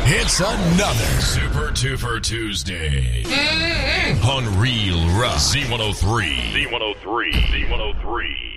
It's another Super Tufer Tuesday on Real Rock Z103. Z103. Z103.